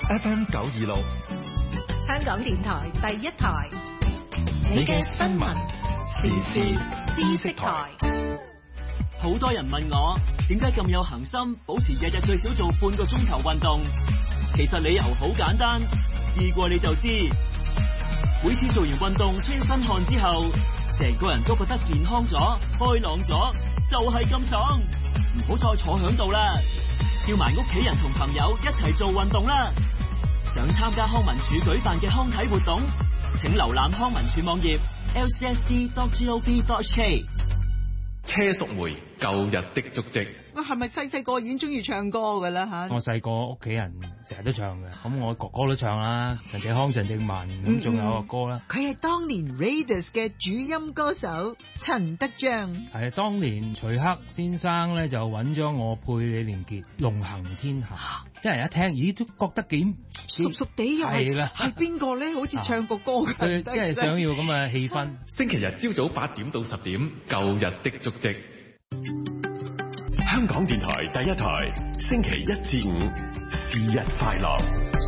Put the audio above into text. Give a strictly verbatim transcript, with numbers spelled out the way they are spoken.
F M 九二六， 香港電台第一台，你嘅新聞時事知識台。 好多人問我點解咁有恆心，保持日日最少做半個鐘頭運動。其實理由好簡單，試過你就知。每次做完運動出身汗之後，成個人都覺得健康咗、開朗咗，就係咁爽。唔好再坐響度啦，叫埋屋企人同朋友一齊做運動啦。想參加康文署舉辦嘅康體活動，請瀏覽康文署網頁 l c s d dot gov dot h k。 車淑梅舊日的足跡。 我係咪細細個已經中意唱歌㗎啦嚇？ 我細個屋企人成日都唱嘅，咁我哥哥都唱啦，陳繼康、陳定文，咁仲有個歌啦。 佢係當年 Raidas 嘅主音歌手陳德章。 係當年徐克先生咧就揾咗我配李連杰《龍行天下》，啲人一聽，咦都覺得幾熟熟地又係啦， 係邊個咧？好似唱過歌嘅， 即係想要咁嘅氣氛。 星期日朝早八點到十點，舊日的足跡。香港電台第一台，星期一至五，是日快樂。